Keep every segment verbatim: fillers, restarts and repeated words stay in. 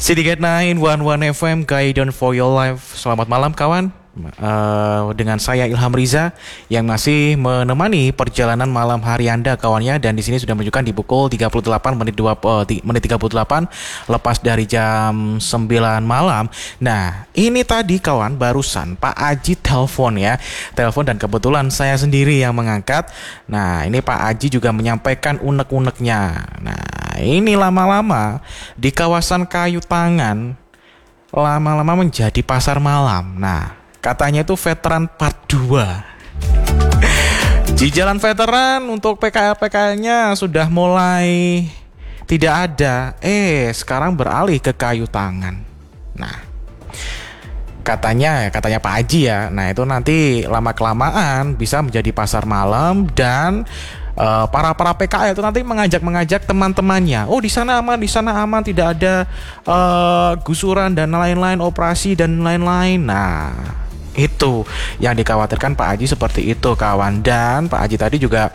City Gate sembilan satu satu F M, Guidance for Your Life. Selamat malam kawan. Uh, dengan saya Ilham Riza yang masih menemani perjalanan malam hari Anda kawannya, dan di sini sudah menunjukkan di pukul tiga puluh delapan menit dua uh, menit tiga puluh delapan lepas dari jam sembilan malam. Nah, ini tadi kawan barusan Pak Aji telepon ya. Telepon dan kebetulan saya sendiri yang mengangkat. Nah, ini Pak Aji juga menyampaikan unek-uneknya. Nah, ini lama-lama di kawasan Kayu Tangan lama-lama menjadi pasar malam. Nah, katanya itu veteran part dua. Di jalan veteran untuk P K L-P K L-nya sudah mulai tidak ada. Eh, sekarang beralih ke Kayu Tangan. Nah, katanya katanya Pak Haji ya. Nah, itu nanti lama-kelamaan bisa menjadi pasar malam, dan uh, para para P K L itu nanti mengajak-mengajak teman-temannya. Oh, di sana aman, di sana aman, tidak ada uh, gusuran dan lain-lain, operasi dan lain-lain. Nah, itu yang dikhawatirkan Pak Haji seperti itu kawan. Dan Pak Haji tadi juga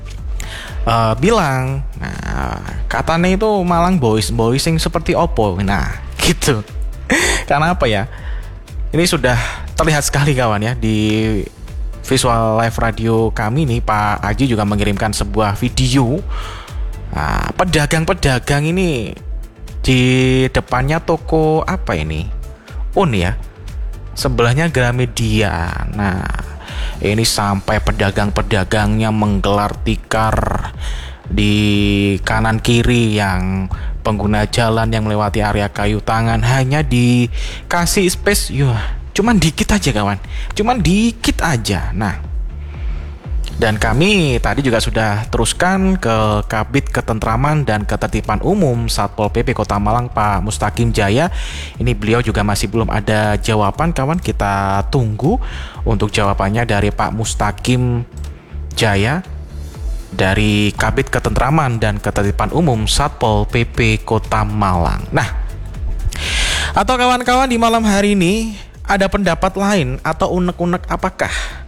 uh, bilang, nah katanya itu Malang boys boysing seperti Oppo. Nah gitu. Karena apa ya, ini sudah terlihat sekali kawan ya di visual live radio kami nih. Pak Haji juga mengirimkan sebuah video. Nah, pedagang-pedagang ini di depannya toko apa ini, Un ya, sebelahnya Gramedia. Nah, ini sampai pedagang-pedagangnya menggelar tikar di kanan kiri yang pengguna jalan yang melewati area Kayu Tangan. Hanya dikasih space, yuh, cuman dikit aja kawan, cuman dikit aja. Nah, dan kami tadi juga sudah teruskan ke Kabid Ketentraman dan Ketertiban Umum Satpol P P Kota Malang, Pak Mustaqim Jaya. Ini beliau juga masih belum ada jawaban kawan. Kita tunggu untuk jawabannya dari Pak Mustaqim Jaya dari Kabid Ketentraman dan Ketertiban Umum Satpol P P Kota Malang. Nah, atau kawan-kawan di malam hari ini ada pendapat lain atau unek-unek apakah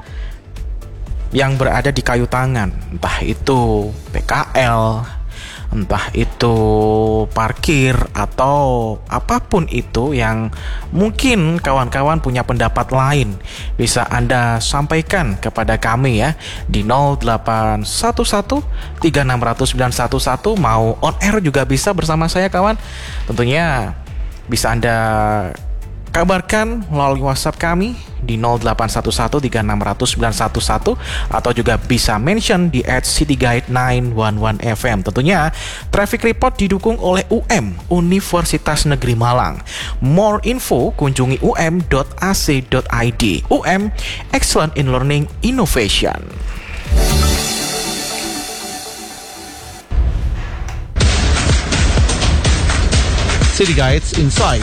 yang berada di Kayu Tangan, entah itu P K L, entah itu parkir, atau apapun itu yang mungkin kawan-kawan punya pendapat lain, bisa Anda sampaikan kepada kami ya di nol delapan satu satu tiga enam nol nol sembilan satu satu. Mau on air juga bisa bersama saya kawan. Tentunya bisa Anda kabarkan melalui WhatsApp kami di nol delapan satu satu tiga enam nol nol sembilan satu satu, atau juga bisa mention di at cityguide sembilan satu satu F M. Tentunya traffic report didukung oleh U M, Universitas Negeri Malang. More info kunjungi u m dot a c dot i d. U M, Excellent in Learning Innovation. City Guides Inside.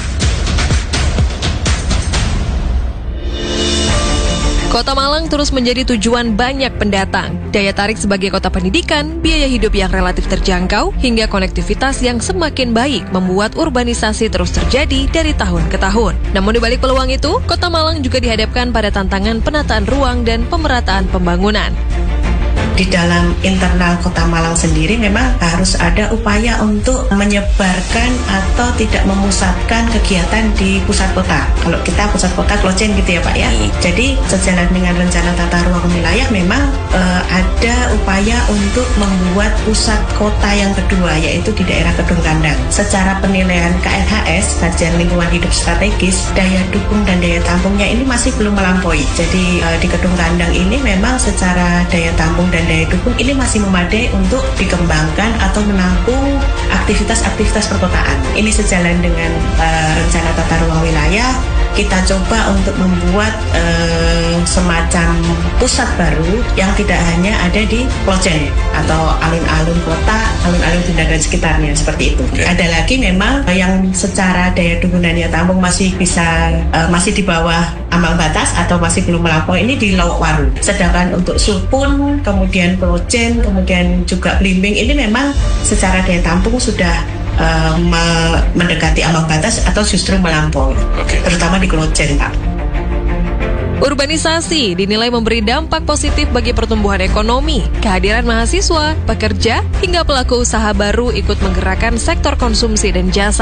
Kota Malang terus menjadi tujuan banyak pendatang. Daya tarik sebagai kota pendidikan, biaya hidup yang relatif terjangkau, hingga konektivitas yang semakin baik membuat urbanisasi terus terjadi dari tahun ke tahun. Namun di balik peluang itu, Kota Malang juga dihadapkan pada tantangan penataan ruang dan pemerataan pembangunan. Di dalam internal Kota Malang sendiri memang harus ada upaya untuk menyebarkan atau tidak memusatkan kegiatan di pusat kota. Kalau kita pusat kota Klojen gitu ya Pak ya. Jadi sejalan dengan rencana tata ruang wilayah memang eh, ada upaya untuk membuat pusat kota yang kedua, yaitu di daerah Kedung Kandang. Secara penilaian K L H S, Kajian Lingkungan Hidup Strategis, daya dukung dan daya tampungnya ini masih belum melampaui. Jadi eh, di Kedung Kandang ini memang secara daya tampung dan daya dukung ini masih memadai untuk dikembangkan atau menampung aktivitas-aktivitas perkotaan. Ini sejalan dengan uh, rencana tata ruang wilayah. Kita coba untuk membuat uh, semacam pusat baru yang tidak hanya ada di Klojen atau alun-alun kota, alun-alun Tindak dan sekitarnya, seperti itu. Okay. Ada lagi memang yang secara daya dukung dan daya tampung masih bisa uh, masih di bawah ambang batas atau masih belum melampaui, ini di Lawak Waru. Sedangkan untuk Supun, kemudian Klojen, kemudian juga Blimbing, ini memang secara daya tampung sudah uh, me- mendekati ambang batas atau justru melampaui. Okay. Terutama di Klojen, Pak. Urbanisasi dinilai memberi dampak positif bagi pertumbuhan ekonomi. Kehadiran mahasiswa, pekerja, hingga pelaku usaha baru ikut menggerakkan sektor konsumsi dan jasa.